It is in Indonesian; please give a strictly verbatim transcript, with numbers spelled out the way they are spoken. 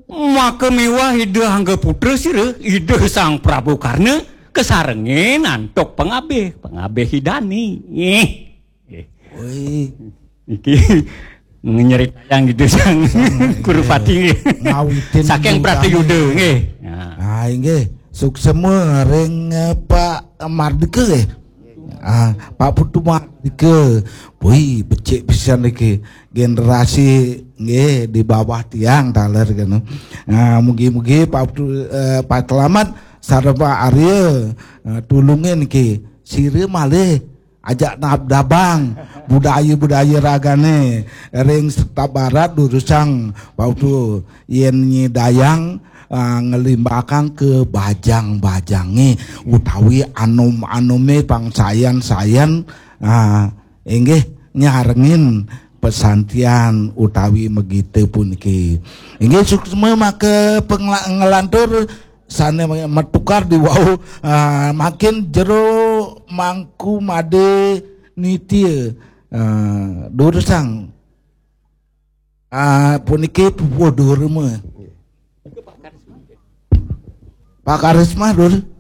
maka mewah ide hangga putra sira ide sang Prabu Karna kesarengen antok pengabeh pengabeh hidani eh oi iki nyeritayang gitu sang Kurupati ngawitin saking Pratiyuda nggih ah nggih suksema ring Pak Mardika nggih ah Pak Putu Mardika woi becik pisan iki generasi nggih di bawah tiang taler kan nah mugi-mugi Pak Putu eh, Pak Selamat sareng Arya uh, tulungin ki sire malih ajak nabdabang budaya-budaya ragane ring serta barat durusang waktu yen nyidayang uh, ngelimbakan ke bajang-bajangi utawi anum-anume pangsayan-sayan uh, inggih nyarengin pesantian utawi begitu pun ki inggih suksema make pengelantur sana metukar di wau uh, makin jero mangku made niti uh, durusang uh, puniki pupudur me Pak Karisma dur